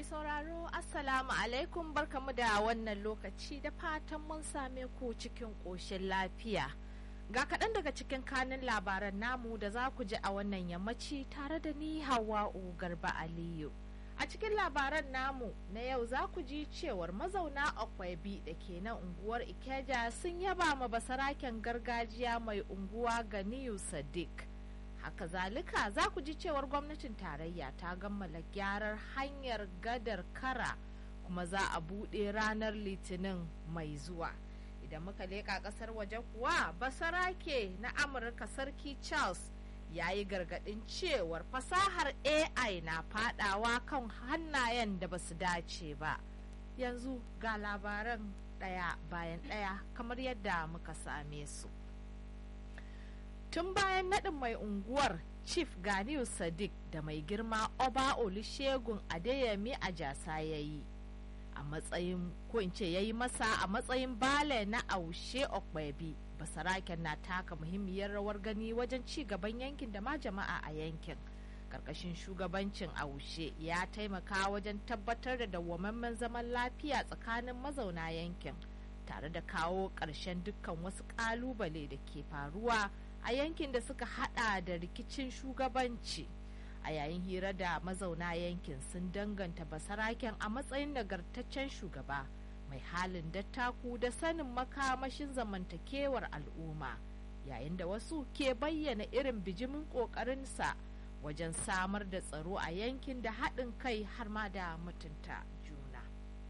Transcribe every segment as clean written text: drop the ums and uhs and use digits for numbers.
Mai sauraro Assalamu alaikum barkamu da wannan lokaci da fatan mun same ku cikin ƙoshin lafiya. Ga kaɗan daga cikin kanin labaran namu da za ku ji a wannan yammaci tare da ni Hawwa'u Garba Aliyu. A cikin labaran namu na yau za ku ji cewar mazauna Akwabi da ke nan unguwar Ikeja sun yaba ma basaraken gargajiya mai unguwa Ganiyu Sadiq. Haka zalika za ku ji cewar gwamnatin tarayya ta gammala gyarar hanyar gadar kara kuma za a buɗe ranar litinin mai zuwa. Idan muka leƙa ƙasar waje kuwa basarake na Amurka Sarki Charles ya yi gargaɗin cewar fasahar AI na fadawa kan hannayen da ba su dace ba. Yanzu ga labaran ɗaya bayan ɗaya kamar yadda muka same su. Tun bayan naɗin mai unguwar Chief Ganiyu Sadiq da mai girma Oba Olusegun Adeyemi Ajasa ya yi a matsayin ya yi masa a matsayin bale na Aushe Okpebi, basaraken na taka muhimmiyar rawar gani wajen ci gaban yankin da ma jama'a a yankin. Karkashin shugabancin Aushe ya taimaka wajen tabbatar da dawwammamen zaman lafiya tsakanin mazauna yankin tare da kawo ƙarshen dukkan wasu ƙalubale da ke faruwa a yankin da suka hada da rikicin shugabanci. A yayin hira da mazauna yankin sun danganta basaraken a matsayin nagartaccen shugaba mai halin dattaku da sanin makamashin zamantakewar al'umma, yayin da wasu ke bayyana irin bijimin ƙoƙarinsa wajen samar da tsaro a yankin da haɗin kai har ma da mutunta juna.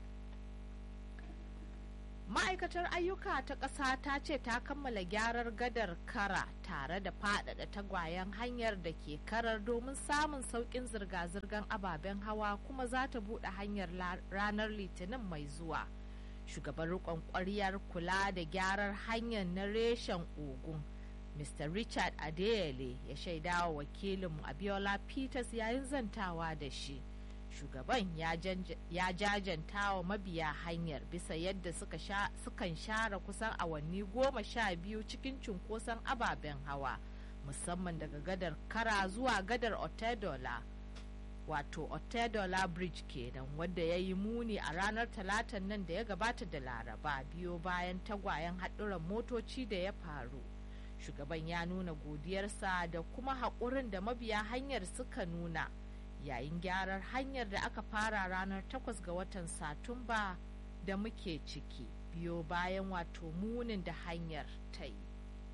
Ma'aikatar ayyuka ta ƙasa ta ce ta kammala gyarar gadar kara tare da faɗaɗa tagwayen hanyar da ke karar domin samun sauƙin zirga-zirgar ababen hawa kuma za ta buɗe hanyar ranar litinin mai zuwa. Shugaban riƙon ƙwaryar kula da gyarar hanyar na reshen Ogun, Mr. Richard Adeyele, ya shaidawa wakilinmu Abiola Peters yayin zantawa da shi. Shugaban ya jajanta wa mabiya hanyar bisa yadda sukan share kusan awanni 12 cikin cunkoson ababen hawa, musamman daga gadar kara zuwa gadar Otedola, wato Otedola Bridge kenan, wadda ya yi muni a ranar talatan nan da ya gabata da Laraba biyo bayan tagwayen haɗuran motoci da ya faru. Shugaban ya nuna godiyarsa da kuma haƙurin da mabiya hanyar suka nuna yayin gyarar hanyar da aka fara ranar 8 ga watan Satumba da muke ciki biyo bayan wato munin da hanyar ta yi.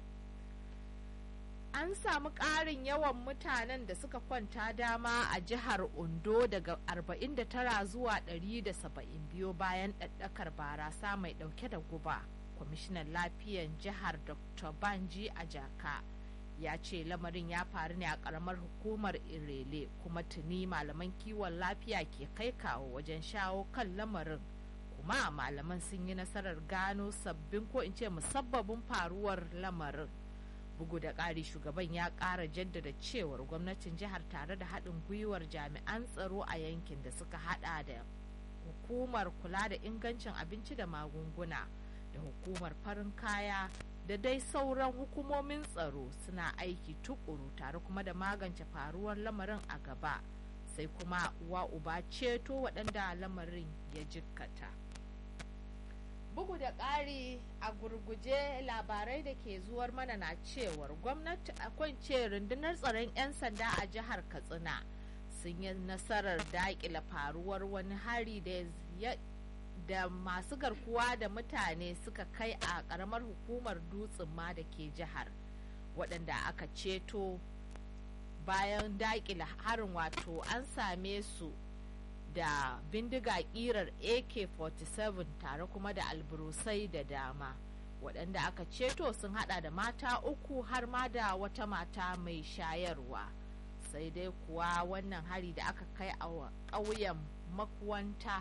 An samu ƙarin yawan mutanen da suka kwanta dama a jihar Ondo daga 49 zuwa 170 biyo bayan ɗaɗɗakar barasa mai ɗauke da guba. Kwamishinan lafiyan jihar Dr. Banji Ajaka ya ce lamarin ya faru ne a karamar hukumar Irele kuma tuni malaman kiwon lafiya ke kai kawo wajen shawo kan lamarin, kuma malaman sun yi nasarar gano sabbin ko in ce musabbabin faruwar lamarin. Bugu da ƙari, shugaban ya ƙara jaddada cewar gwamnatin jihar tare da haɗin gwiwar jami'an tsaro a yankin da suka haɗa da hukumar kula da ingancin abinci da magunguna da hukumar farin kaya da dai sauran hukumomin tsaro suna aiki tukuru tare kuma da magance faruwar lamarin a gaba, sai kuma uwa uba ceto waɗanda lamarin ya jikkata. Bugu da ƙari, a gurguje labarai da ke zuwar mana na cewar gwamnati a kwance rundunar tsaron 'yan sanda a jihar Katsina sun yi nasarar daƙile faruwar wani hari da masu garkuwa da mutane suka kai a karamar hukumar Dutsen ma da ke jihar, waɗanda aka ceto bayan daƙile harin, wato an same su da bindiga ƙirar AK-47 tare kuma da alburusai da dama. Waɗanda aka ceto sun hada da mata 3 har ma da wata mata mai shayarwa. Sai dai kuwa wannan hari da aka kai a ƙauyen Makuwanta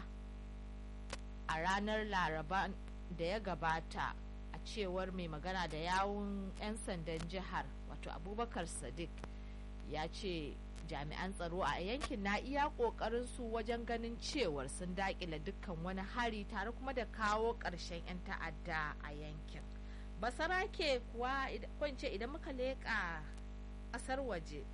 a ranar Laraba da ya gabata, a cewar mai magana da yawun 'yan sandan jihar wato Abubakar Sadiq, ya ce jami'an tsaro a yankin na iya ƙoƙarin su wajen ganin cewar sun daƙile dukkan wani hari tare kuma da kawo ƙarshen 'yan ta'adda a yankin. Basarake kuwa kwance idan muka leƙa ƙasar waje,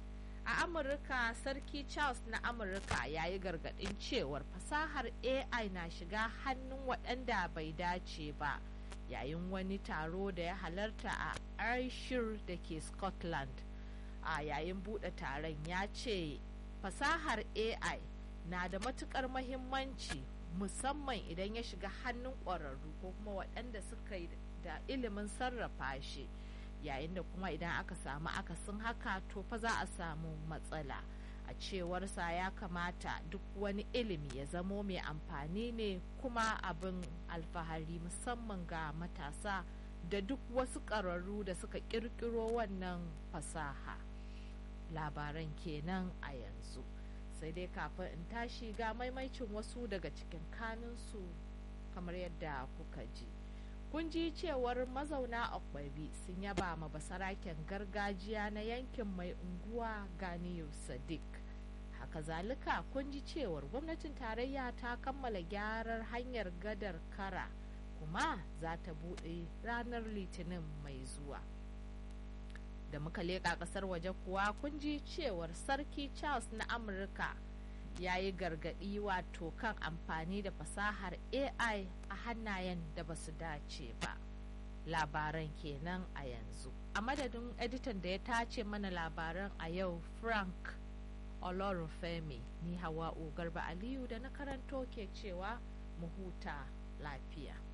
A Amurka, Sarki Charles na Amurka ya yi gargaɗin cewar fasahar AI na shiga hannun waɗanda bai dace ba yayin wani taro da ya halarta a Ayrshire da ke Scotland. A yayin buɗe taron ya ce fasahar AI na da matuƙar mahimmanci musamman idan ya shiga hannun ƙwararru ko kuma waɗanda suka yi da ilimin sarrafa shi. Yayin da kuma idan aka samu akasin haka to fa za a samu matsala. A cewarsa ya kamata duk wani ilimi ya zamo mai amfani ne kuma abin alfahari musamman ga matasa da duk wasu ƙararru da suka ƙirƙiro wannan fasaha. Labaran kenan a yanzu, sai dai kafin in tashi ga maimaicin wasu daga cikin kanunsu kamar yadda kuka ji. Kun ji cewar mazauna Okpaibi sun yaba ma basaraken gargajiya na yankin mai unguwa Ganiyu Sadiq. Haka zalika kun ji cewar gwamnatin tarayya ta kammala gyarar hanyar gadar Kara kuma za ta buɗe ranar Litinin mai zuwa. Da muka leƙa ƙasar waje kuwa kun ji cewar Sarki Charles na Amurka ya yi gargaɗi wato kan amfani da fasahar AI a hannayen da ba su dace ba. Labaran kenan a yanzu. A madadin editan da ya tace mana labaran a yau Frank Olorunfemi, ni Hawa'u Garba Aliyu da na karanto ke cewa mu huta lafiya.